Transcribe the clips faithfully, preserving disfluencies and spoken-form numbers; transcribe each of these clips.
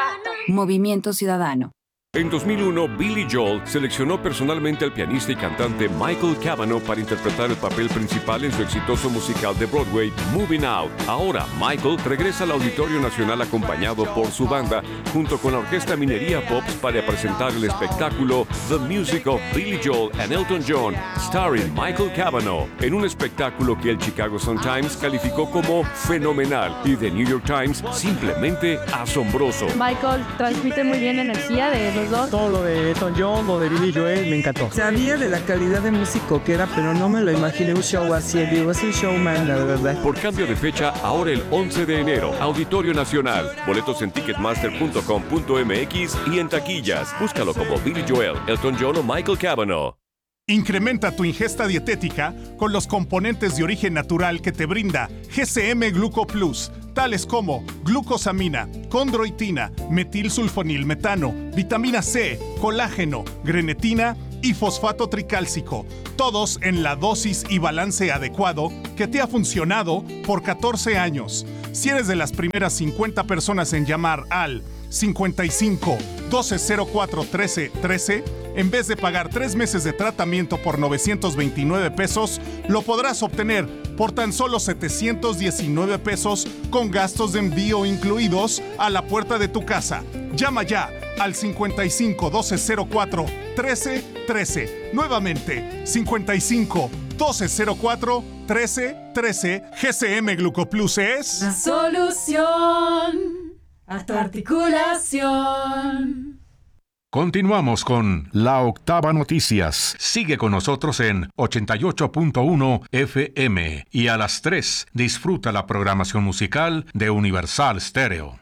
pato. Movimiento Ciudadano. En dos mil uno, Billy Joel seleccionó personalmente al pianista y cantante Michael Cavanaugh para interpretar el papel principal en su exitoso musical de Broadway, Moving Out. Ahora, Michael regresa al Auditorio Nacional acompañado por su banda, junto con la orquesta Minería Pops, para presentar el espectáculo The Music of Billy Joel and Elton John, starring Michael Cavanaugh, en un espectáculo que el Chicago Sun-Times calificó como fenomenal y The New York Times simplemente asombroso. Michael transmite muy bien energía de los dos. Todo lo de Elton John, lo de Billy Joel, me encantó. Sabía de la calidad de músico que era, pero no me lo imaginé un show así. En vivo es un showman, la verdad. Por cambio de fecha, ahora el once de enero, Auditorio Nacional. Boletos en ticketmaster punto com punto m x y en taquillas. Búscalo como Billy Joel, Elton John o Michael Cavanaugh. Incrementa tu ingesta dietética con los componentes de origen natural que te brinda G C M Gluco Plus, tales como glucosamina, condroitina, metilsulfonilmetano, vitamina C, colágeno, grenetina y fosfato tricálcico, todos en la dosis y balance adecuado que te ha funcionado por catorce años. Si eres de las primeras cincuenta personas en llamar al cincuenta y cinco, doce cero cuatro, trece, trece, en vez de pagar tres meses de tratamiento por novecientos veintinueve pesos, lo podrás obtener por tan solo setecientos diecinueve pesos con gastos de envío incluidos a la puerta de tu casa. Llama ya al cincuenta y cinco, doce cero cuatro, trece, trece. Nuevamente, cincuenta y cinco, doce cero cuatro, trece, trece. G C M Glucoplus es la solución a tu articulación. Continuamos con La Octava Noticias. Sigue con nosotros en ochenta y ocho punto uno F M y a las tres disfruta la programación musical de Universal Stereo.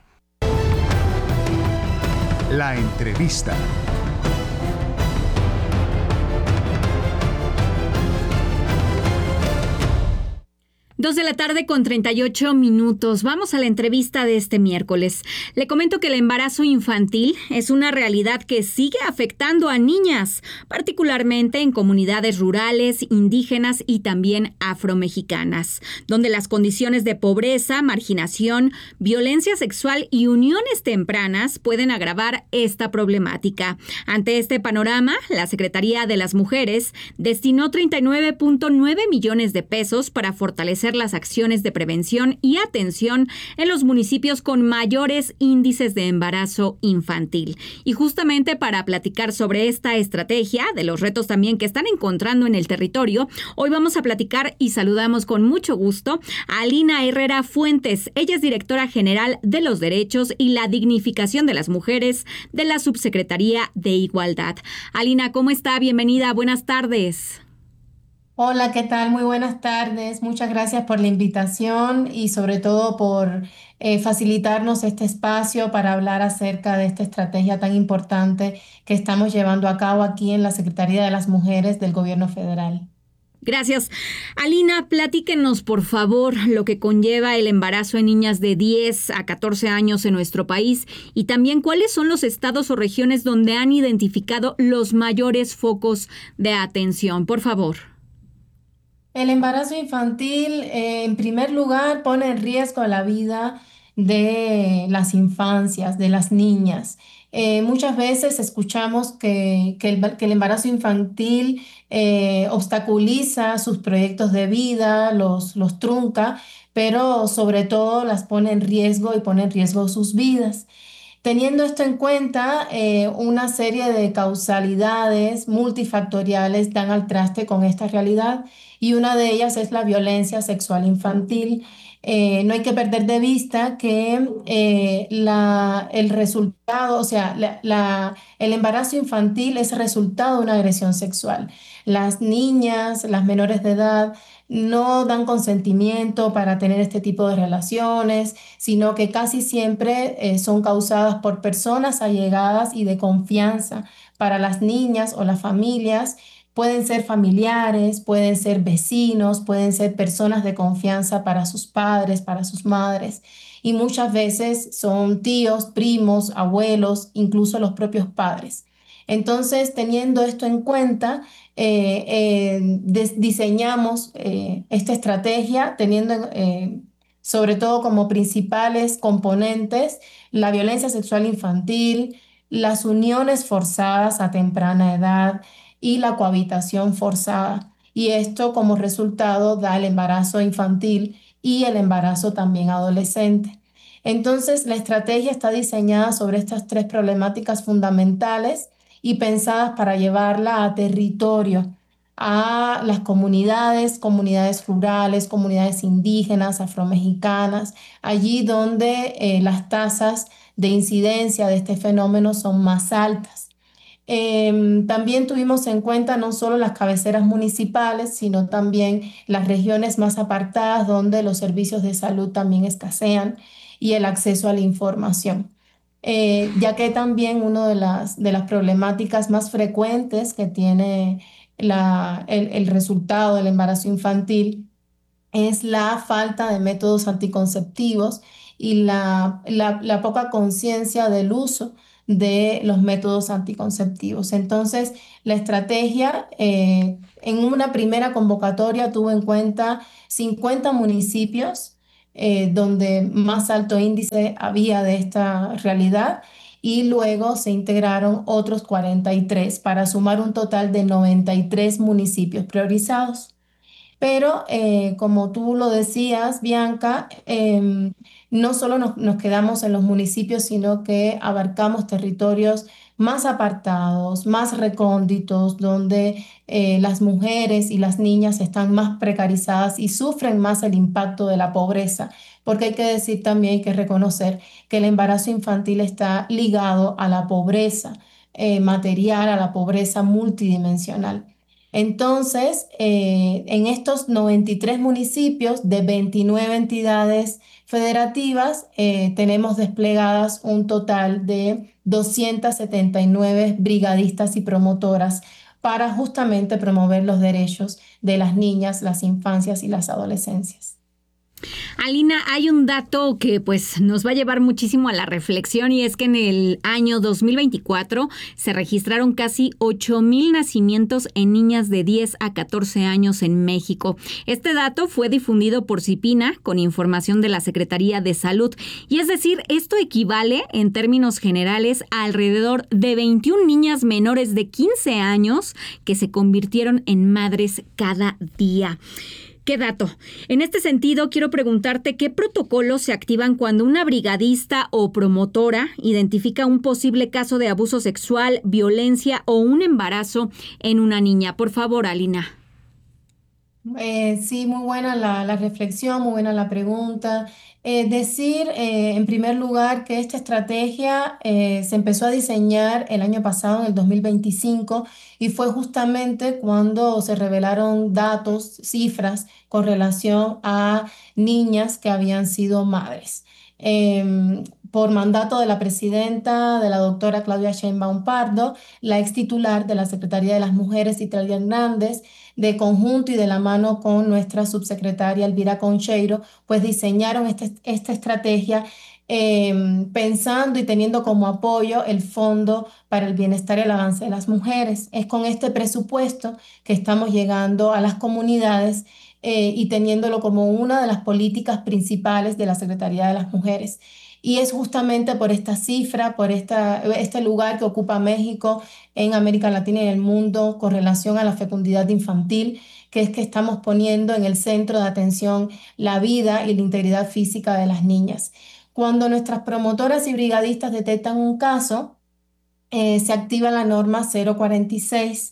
La entrevista. Dos de la tarde con treinta y ocho minutos. Vamos a la entrevista de este miércoles. Le comento que el embarazo infantil es una realidad que sigue afectando a niñas, particularmente en comunidades rurales, indígenas y también afromexicanas, donde las condiciones de pobreza, marginación, violencia sexual y uniones tempranas pueden agravar esta problemática. Ante este panorama, la Secretaría de las Mujeres destinó treinta y nueve punto nueve millones de pesos para fortalecer las acciones de prevención y atención en los municipios con mayores índices de embarazo infantil. Y justamente para platicar sobre esta estrategia, de los retos también que están encontrando en el territorio, hoy vamos a platicar y saludamos con mucho gusto a Alina Herrera Fuentes. Ella es directora general de los derechos y la dignificación de las mujeres de la Subsecretaría de Igualdad. Alina, ¿cómo está? Bienvenida, buenas tardes. Hola, ¿qué tal? Muy buenas tardes. Muchas gracias por la invitación y sobre todo por eh, facilitarnos este espacio para hablar acerca de esta estrategia tan importante que estamos llevando a cabo aquí en la Secretaría de las Mujeres del Gobierno Federal. Gracias. Alina, platíquenos, por favor, lo que conlleva el embarazo en niñas de diez a catorce años en nuestro país y también cuáles son los estados o regiones donde han identificado los mayores focos de atención. Por favor. El embarazo infantil, eh, en primer lugar, pone en riesgo la vida de las infancias, de las niñas. Eh, muchas veces escuchamos que, que, el, que el embarazo infantil eh, obstaculiza sus proyectos de vida, los, los trunca, pero sobre todo las pone en riesgo y pone en riesgo sus vidas. Teniendo esto en cuenta, eh, una serie de causalidades multifactoriales dan al traste con esta realidad y una de ellas es la violencia sexual infantil. Eh, no hay que perder de vista que eh, la, el resultado, o sea, la, la, el embarazo infantil es resultado de una agresión sexual. Las niñas, las menores de edad, no dan consentimiento para tener este tipo de relaciones, sino que casi siempre eh, son causadas por personas allegadas y de confianza para las niñas o las familias. Pueden ser familiares, pueden ser vecinos, pueden ser personas de confianza para sus padres, para sus madres. Y muchas veces son tíos, primos, abuelos, incluso los propios padres. Entonces, teniendo esto en cuenta, eh, eh, des- diseñamos eh, esta estrategia teniendo eh, sobre todo como principales componentes la violencia sexual infantil, las uniones forzadas a temprana edad y la cohabitación forzada. Y esto como resultado da el embarazo infantil y el embarazo también adolescente. Entonces, la estrategia está diseñada sobre estas tres problemáticas fundamentales y pensadas para llevarla a territorio, a las comunidades, comunidades rurales, comunidades indígenas, afromexicanas, allí donde eh, las tasas de incidencia de este fenómeno son más altas. Eh, también tuvimos en cuenta no solo las cabeceras municipales, sino también las regiones más apartadas donde los servicios de salud también escasean y el acceso a la información. Eh, ya que también una de las, de las problemáticas más frecuentes que tiene la, el, el resultado del embarazo infantil es la falta de métodos anticonceptivos y la, la, la poca conciencia del uso de los métodos anticonceptivos. Entonces, la estrategia eh, en una primera convocatoria tuvo en cuenta cincuenta municipios eh, donde más alto índice había de esta realidad y luego se integraron otros cuarenta y tres para sumar un total de noventa y tres municipios priorizados. Pero eh, como tú lo decías, Bianca, em, no solo nos, nos quedamos en los municipios, sino que abarcamos territorios más apartados, más recónditos, donde eh, las mujeres y las niñas están más precarizadas y sufren más el impacto de la pobreza, porque hay que decir también, hay que reconocer que el embarazo infantil está ligado a la pobreza eh, material, a la pobreza multidimensional. Entonces, eh, en estos noventa y tres municipios de veintinueve entidades federativas, eh, tenemos desplegadas un total de doscientas setenta y nueve brigadistas y promotoras para justamente promover los derechos de las niñas, las infancias y las adolescencias. Alina, hay un dato que pues nos va a llevar muchísimo a la reflexión y es que en el año dos mil veinticuatro se registraron casi ocho mil nacimientos en niñas de diez a catorce años en México. Este dato fue difundido por CIPINA con información de la Secretaría de Salud y es decir, esto equivale en términos generales a alrededor de veintiuna niñas menores de quince años que se convirtieron en madres cada día. ¿Qué dato? En este sentido, quiero preguntarte qué protocolos se activan cuando una brigadista o promotora identifica un posible caso de abuso sexual, violencia o un embarazo en una niña. Por favor, Alina. Eh, sí, muy buena la, la reflexión, muy buena la pregunta. Eh, decir, eh, en primer lugar, que esta estrategia eh, se empezó a diseñar el año pasado, en el dos mil veinticinco, y fue justamente cuando se revelaron datos, cifras, con relación a niñas que habían sido madres. Em, por mandato de la presidenta, de la doctora Claudia Sheinbaum Pardo, la ex titular de la Secretaría de las Mujeres, Italia Hernández, de conjunto y de la mano con nuestra subsecretaria Elvira Concheiro, pues diseñaron este, esta estrategia eh, pensando y teniendo como apoyo el Fondo para el Bienestar y el Avance de las Mujeres. Es con este presupuesto que estamos llegando a las comunidades eh, y teniéndolo como una de las políticas principales de la Secretaría de las Mujeres. Y es justamente por esta cifra, por esta, este lugar que ocupa México en América Latina y en el mundo con relación a la fecundidad infantil, que es que estamos poniendo en el centro de atención la vida y la integridad física de las niñas. Cuando nuestras promotoras y brigadistas detectan un caso, eh, se activa la norma cero cuarenta y seis.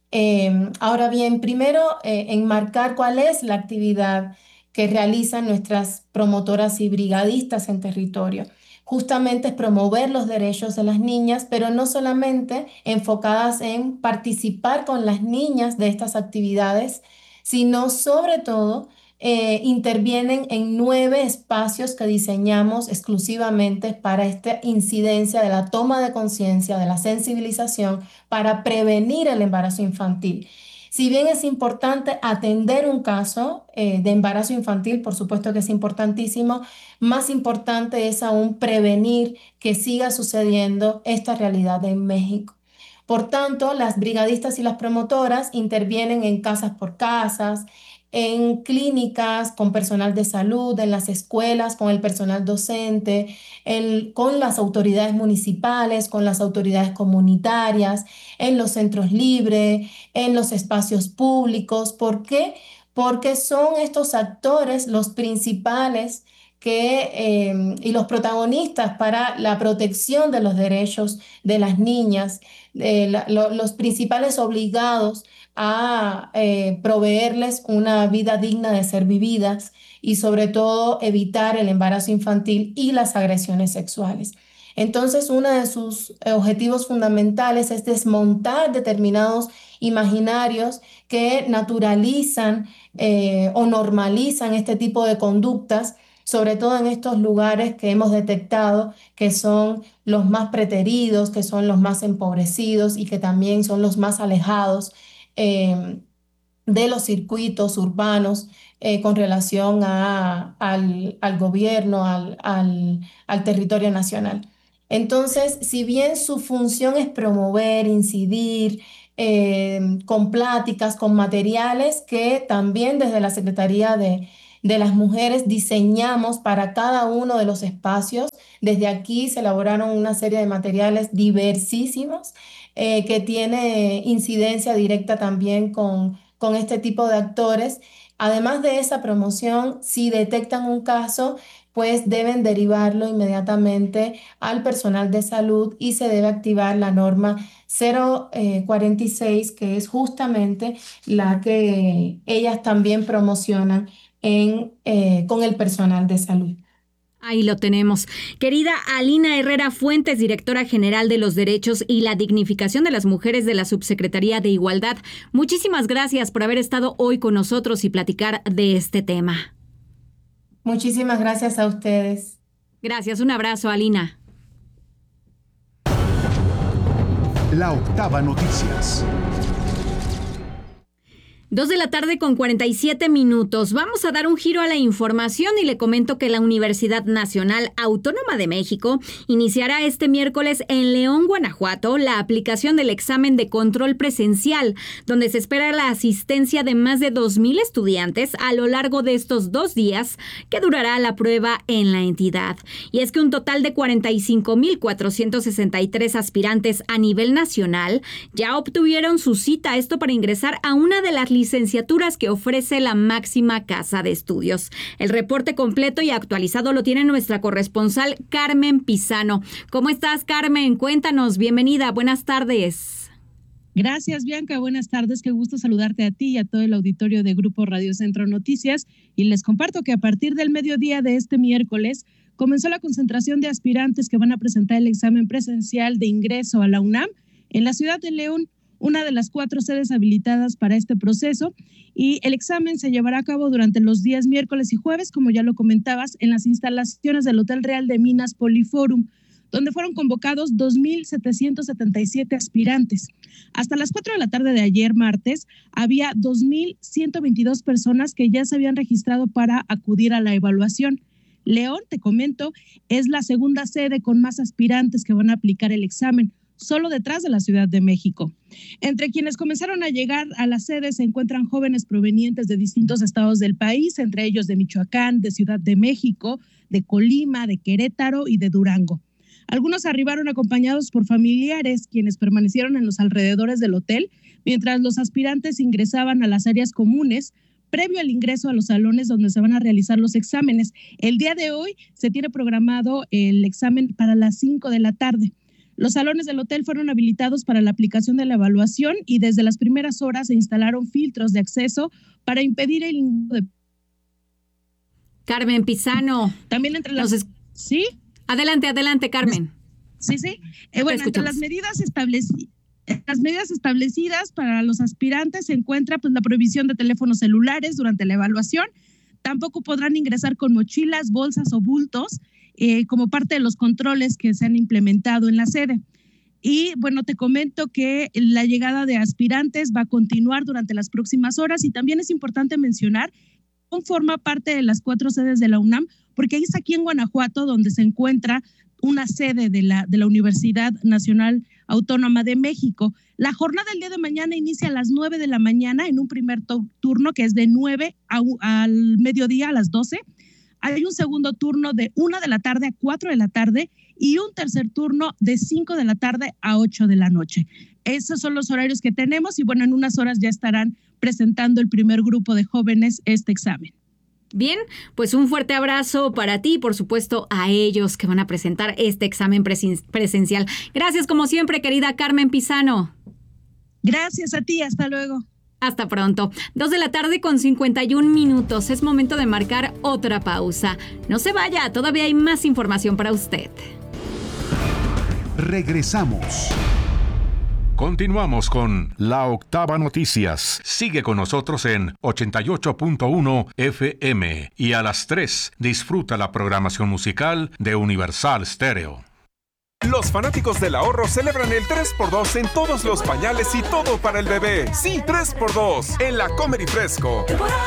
Eh, ahora bien, primero, eh, enmarcar cuál es la actividad que realizan nuestras promotoras y brigadistas en territorio. Justamente es promover los derechos de las niñas, pero no solamente enfocadas en participar con las niñas de estas actividades, sino sobre todo eh, intervienen en nueve espacios que diseñamos exclusivamente para esta incidencia de la toma de conciencia, de la sensibilización, para prevenir el embarazo infantil. Si bien es importante atender un caso eh, de embarazo infantil, por supuesto que es importantísimo, más importante es aún prevenir que siga sucediendo esta realidad en México. Por tanto, las brigadistas y las promotoras intervienen en casas por casas, en clínicas con personal de salud, en las escuelas con el personal docente, en- con las autoridades municipales, con las autoridades comunitarias, en los centros libres, en los espacios públicos. ¿Por qué? Porque son estos actores los principales que, eh, y los protagonistas para la protección de los derechos de las niñas, eh, la- lo- los principales obligados a eh, proveerles una vida digna de ser vividas y sobre todo evitar el embarazo infantil y las agresiones sexuales. Entonces, uno de sus eh, objetivos fundamentales es desmontar determinados imaginarios que naturalizan eh, o normalizan este tipo de conductas, sobre todo en estos lugares que hemos detectado que son los más preteridos, que son los más empobrecidos y que también son los más alejados eh, de los circuitos urbanos eh, con relación a- al, al gobierno, al, al- al territorio nacional. Entonces, si bien su función es promover, incidir, eh, con pláticas, con materiales que también desde la Secretaría de, de las Mujeres diseñamos para cada uno de los espacios. Desde aquí se elaboraron una serie de materiales diversísimos eh, que tiene incidencia directa también con, con este tipo de actores. Además de esa promoción, si detectan un caso, pues deben derivarlo inmediatamente al personal de salud y se debe activar la norma cero cuarenta y seis, que es justamente la que ellas también promocionan en, eh, con el personal de salud. Ahí lo tenemos. Querida Alina Herrera Fuentes, directora general de los Derechos y la Dignificación de las Mujeres de la Subsecretaría de Igualdad, muchísimas gracias por haber estado hoy con nosotros y platicar de este tema. Muchísimas gracias a ustedes. Gracias, un abrazo, Alina. La Octava Noticias. Dos de la tarde con cuarenta y siete minutos. Vamos a dar un giro a la información y le comento que la Universidad Nacional Autónoma de México iniciará este miércoles en León, Guanajuato, la aplicación del examen de control presencial, donde se espera la asistencia de más de dos mil estudiantes a lo largo de estos dos días que durará la prueba en la entidad. Y es que un total de cuarenta y cinco mil cuatrocientos sesenta y tres aspirantes a nivel nacional ya obtuvieron su cita, esto para ingresar a una de las licenciaturas que ofrece la máxima casa de estudios. El reporte completo y actualizado lo tiene nuestra corresponsal Carmen Pizano. ¿Cómo estás, Carmen? Cuéntanos, bienvenida, buenas tardes. Gracias, Bianca, buenas tardes, qué gusto saludarte a ti y a todo el auditorio de Grupo Radio Centro Noticias, y les comparto que a partir del mediodía de este miércoles comenzó la concentración de aspirantes que van a presentar el examen presencial de ingreso a la UNAM en la ciudad de León, una de las cuatro sedes habilitadas para este proceso, y el examen se llevará a cabo durante los días miércoles y jueves, como ya lo comentabas, en las instalaciones del Hotel Real de Minas Poliforum, donde fueron convocados dos mil setecientos setenta y siete aspirantes. Hasta las cuatro de la tarde de ayer, martes, había dos mil ciento veintidós personas que ya se habían registrado para acudir a la evaluación. León, te comento, es la segunda sede con más aspirantes que van a aplicar el examen, solo detrás de la Ciudad de México. Entre quienes comenzaron a llegar a la sede se encuentran jóvenes provenientes de distintos estados del país, entre ellos de Michoacán, de Ciudad de México, de Colima, de Querétaro y de Durango. Algunos arribaron acompañados por familiares, quienes permanecieron en los alrededores del hotel, mientras los aspirantes ingresaban a las áreas comunes, previo al ingreso a los salones donde se van a realizar los exámenes. El día de hoy se tiene programado el examen para las cinco de la tarde. Los salones del hotel fueron habilitados para la aplicación de la evaluación y desde las primeras horas se instalaron filtros de acceso para impedir el ingreso de... Carmen Pizano. También entre las... Es... ¿Sí? Adelante, adelante, Carmen. Sí, sí. Eh, bueno, entre las medidas establecidas... Las medidas establecidas para los aspirantes se encuentra pues, la prohibición de teléfonos celulares durante la evaluación. Tampoco podrán ingresar con mochilas, bolsas o bultos eh, como parte de los controles que se han implementado en la sede. Y bueno, te comento que la llegada de aspirantes va a continuar durante las próximas horas, y también es importante mencionar que forma parte de las cuatro sedes de la UNAM, porque es aquí en Guanajuato donde se encuentra una sede de la, de la Universidad Nacional Autónoma de México. La jornada del día de mañana inicia a las nueve de la mañana en un primer turno que es de nueve a, al mediodía a las doce. Hay un segundo turno de una de la tarde a cuatro de la tarde y un tercer turno de cinco de la tarde a ocho de la noche. Esos son los horarios que tenemos y bueno, en unas horas ya estarán presentando el primer grupo de jóvenes este examen. Bien, pues un fuerte abrazo para ti y por supuesto a ellos que van a presentar este examen presen- presencial. Gracias como siempre, querida Carmen Pizano. Gracias a ti, hasta luego. Hasta pronto. Dos de la tarde con cincuenta y un minutos. Es momento de marcar otra pausa. No se vaya, todavía hay más información para usted. Regresamos. Continuamos con La Octava Noticias. Sigue con nosotros en ochenta y ocho punto uno F M y a las tres disfruta la programación musical de Universal Stereo. Los fanáticos del ahorro celebran el tres por dos en todos los pañales y todo para el bebé. Sí, tres por dos en la Comer y Fresco.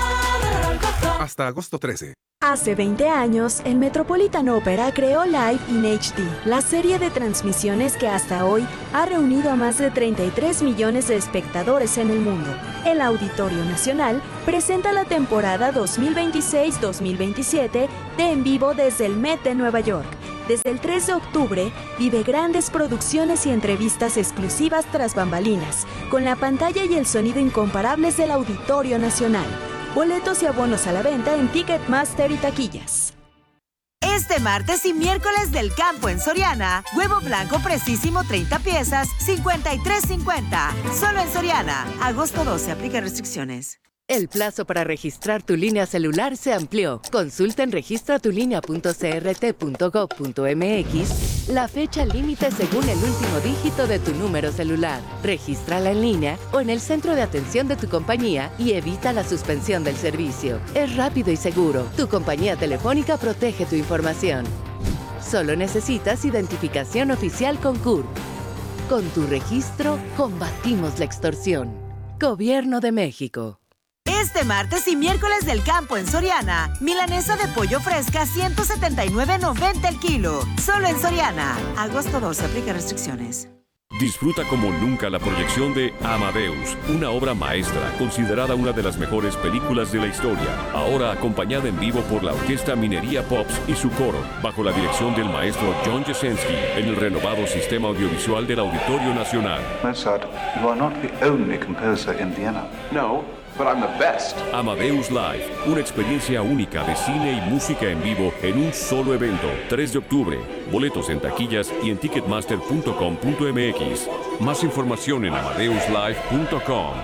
Hasta agosto trece. Hace veinte años, el Metropolitan Opera creó Live in H D, la serie de transmisiones que hasta hoy ha reunido a más de treinta y tres millones de espectadores en el mundo. El Auditorio Nacional presenta la temporada dos mil veintiséis dos mil veintisiete de En Vivo desde el Met de Nueva York. Desde el tres de octubre, vive grandes producciones y entrevistas exclusivas tras bambalinas, con la pantalla y el sonido incomparables del Auditorio Nacional. Boletos y abonos a la venta en Ticketmaster y taquillas. Este martes y miércoles del campo en Soriana, huevo blanco precisísimo treinta piezas, cincuenta y tres cincuenta. Solo en Soriana. Agosto doce, aplica restricciones. El plazo para registrar tu línea celular se amplió. Consulta en registra tu línea punto c r t punto gov punto m x la fecha límite según el último dígito de tu número celular. Regístrala en línea o en el centro de atención de tu compañía y evita la suspensión del servicio. Es rápido y seguro. Tu compañía telefónica protege tu información. Solo necesitas identificación oficial con C U R. Con tu registro, combatimos la extorsión. Gobierno de México. Este martes y miércoles del campo en Soriana, milanesa de pollo fresca ciento setenta y nueve noventa el kilo. Solo en Soriana. Agosto doce, aplica restricciones. Disfruta como nunca la proyección de Amadeus, una obra maestra considerada una de las mejores películas de la historia. Ahora acompañada en vivo por la Orquesta Minería Pops y su coro, bajo la dirección del maestro John Jasenski, en el renovado sistema audiovisual del Auditorio Nacional. Mozart, you are not the only composer in Vienna. No, but I'm the best. Amadeus Live, una experiencia única de cine y música en vivo en un solo evento. tres de octubre. Boletos en taquillas y en ticketmaster punto com punto m x. Más información en amadeus live punto com.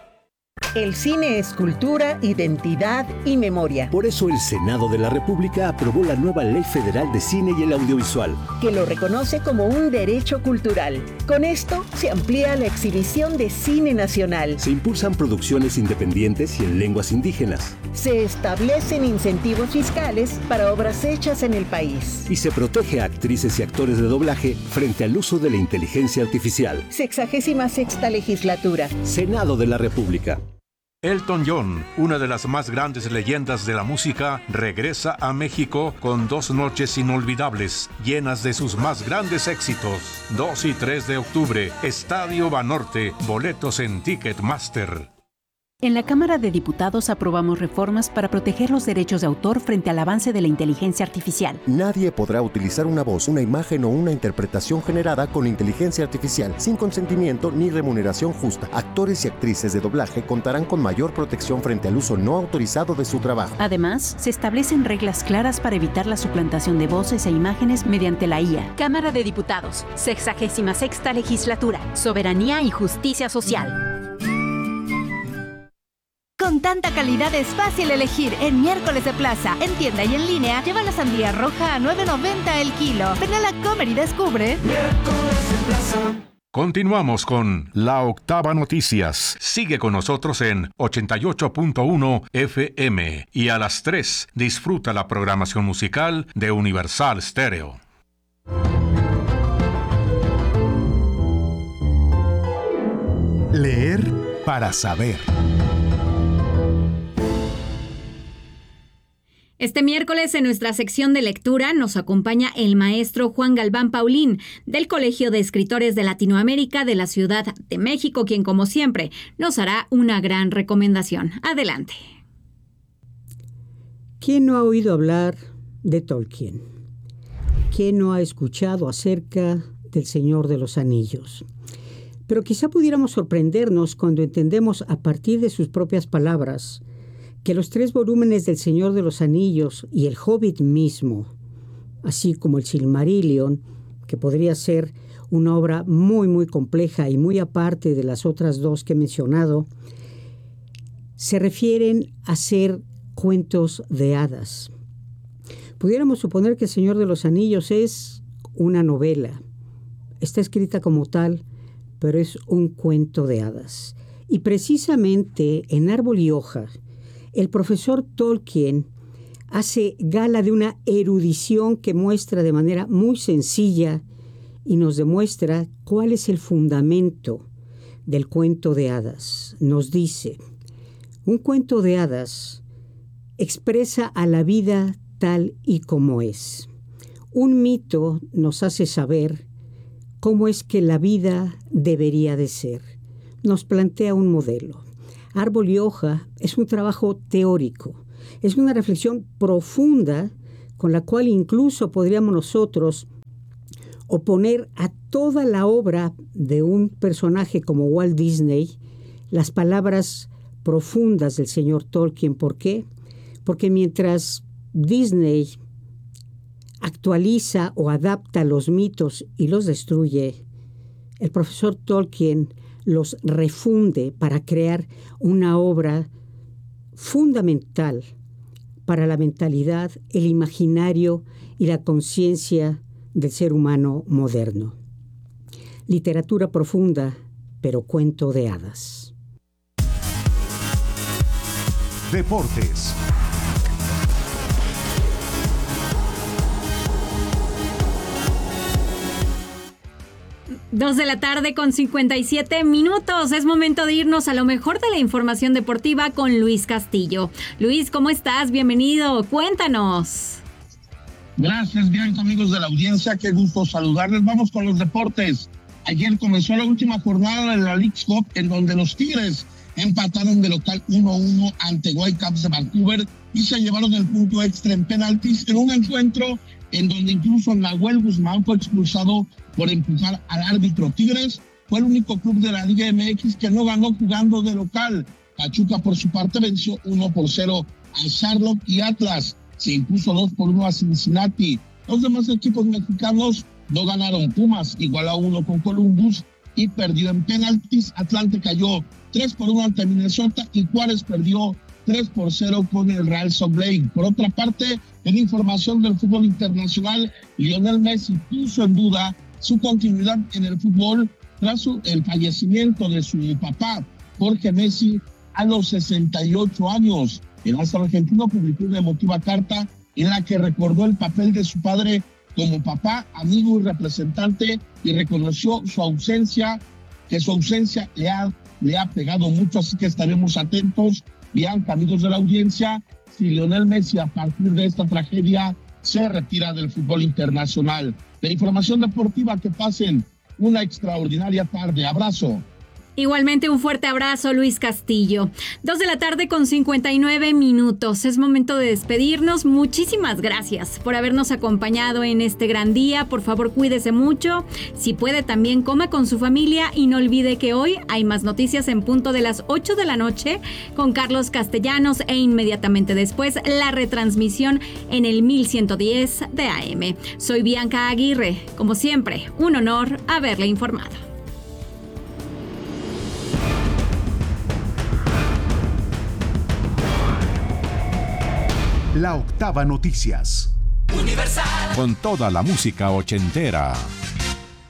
El cine es cultura, identidad y memoria. Por eso el Senado de la República aprobó la nueva Ley Federal de Cine y el Audiovisual, que lo reconoce como un derecho cultural. Con esto se amplía la exhibición de cine nacional. Se impulsan producciones independientes y en lenguas indígenas. Se establecen incentivos fiscales para obras hechas en el país. Y se protege a actrices y actores de doblaje frente al uso de la inteligencia artificial. Sexagésima sexta legislatura. Senado de la República. Elton John, una de las más grandes leyendas de la música, regresa a México con dos noches inolvidables, llenas de sus más grandes éxitos. dos y tres de octubre, Estadio Banorte, boletos en Ticketmaster. En la Cámara de Diputados aprobamos reformas para proteger los derechos de autor frente al avance de la inteligencia artificial. Nadie podrá utilizar una voz, una imagen o una interpretación generada con inteligencia artificial sin consentimiento ni remuneración justa. Actores y actrices de doblaje contarán con mayor protección frente al uso no autorizado de su trabajo. Además, se establecen reglas claras para evitar la suplantación de voces e imágenes mediante la I A. Cámara de Diputados, sexagésima sexta legislatura, soberanía y justicia social. Con tanta calidad es fácil elegir en Miércoles de Plaza. En tienda y en línea, lleva la sandía roja a nueve noventa el kilo. Ven a la Comer y descubre. Miércoles de Plaza. Continuamos con La Octava Noticias. Sigue con nosotros en ochenta y ocho punto uno F M y a las tres disfruta la programación musical de Universal Stereo. Leer para saber. Este miércoles en nuestra sección de lectura nos acompaña el maestro Juan Galván Paulín del Colegio de Escritores de Latinoamérica de la Ciudad de México, quien como siempre nos hará una gran recomendación. Adelante. ¿Quién no ha oído hablar de Tolkien? ¿Quién no ha escuchado acerca del Señor de los Anillos? Pero quizá pudiéramos sorprendernos cuando entendemos a partir de sus propias palabras que los tres volúmenes del Señor de los Anillos y el Hobbit mismo, así como el Silmarillion, que podría ser una obra muy muy compleja y muy aparte de las otras dos que he mencionado, se refieren a ser cuentos de hadas. Pudiéramos suponer que el Señor de los Anillos es una novela. Está escrita como tal, pero es un cuento de hadas. Y precisamente en Árbol y Hoja, el profesor Tolkien hace gala de una erudición que muestra de manera muy sencilla y nos demuestra cuál es el fundamento del cuento de hadas. Nos dice, un cuento de hadas expresa a la vida tal y como es. Un mito nos hace saber cómo es que la vida debería de ser. Nos plantea un modelo. Árbol y Hoja es un trabajo teórico, es una reflexión profunda con la cual incluso podríamos nosotros oponer a toda la obra de un personaje como Walt Disney las palabras profundas del señor Tolkien. ¿Por qué? Porque mientras Disney actualiza o adapta los mitos y los destruye, el profesor Tolkien los refunde para crear una obra fundamental para la mentalidad, el imaginario y la conciencia del ser humano moderno. Literatura profunda, pero cuento de hadas. Deportes. Dos de la tarde con cincuenta y siete minutos. Es momento de irnos a lo mejor de la información deportiva con Luis Castillo. Luis, ¿cómo estás? Bienvenido. Cuéntanos. Gracias, Bianca, amigos de la audiencia. Qué gusto saludarles. Vamos con los deportes. Ayer comenzó la última jornada de la Leagues Cup, en donde los Tigres empataron de local uno a uno ante Whitecaps de Vancouver y se llevaron el punto extra en penaltis en un encuentro en donde incluso Nahuel Guzmán fue expulsado por empujar al árbitro. Tigres fue el único club de la Liga M X que no ganó jugando de local. Pachuca, por su parte, venció uno por cero a Charlotte y Atlas se impuso dos por uno a Cincinnati. Los demás equipos mexicanos no ganaron. Pumas igualó a uno con Columbus y perdió en penaltis. Atlante cayó tres por uno ante Minnesota y Juárez perdió tres por cero con el Real Salt Lake. Por otra parte, en información del fútbol internacional, Lionel Messi puso en duda su continuidad en el fútbol tras su, el fallecimiento de su papá, Jorge Messi, a los sesenta y ocho años. El astro argentino publicó una emotiva carta en la que recordó el papel de su padre como papá, amigo y representante, y reconoció su ausencia, que su ausencia le ha, le ha pegado mucho, así que estaremos atentos. Bianca, amigos de la audiencia, si Lionel Messi a partir de esta tragedia se retira del fútbol internacional. La información deportiva, que pasen una extraordinaria tarde. Abrazo. Igualmente un fuerte abrazo, Luis Castillo. Dos de la tarde con cincuenta y nueve minutos. Es momento de despedirnos. Muchísimas gracias por habernos acompañado en este gran día. Por favor, cuídese mucho. Si puede, también coma con su familia y no olvide que hoy hay más noticias en punto de las ocho de la noche con Carlos Castellanos e inmediatamente después la retransmisión en el mil ciento diez de A M. Soy Bianca Aguirre. Como siempre, un honor haberle informado. La Octava Noticias. Universal. Con toda la música ochentera.